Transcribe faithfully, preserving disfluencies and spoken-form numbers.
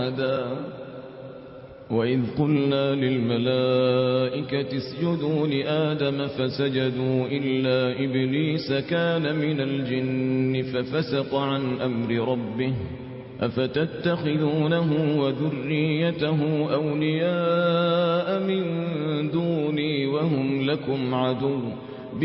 وإذ قلنا للملائكة اسجدوا لآدم فسجدوا إلا إبليس كان من الجن ففسق عن أمر ربه أفتتخذونه وذريته أولياء من دوني وهم لكم عدو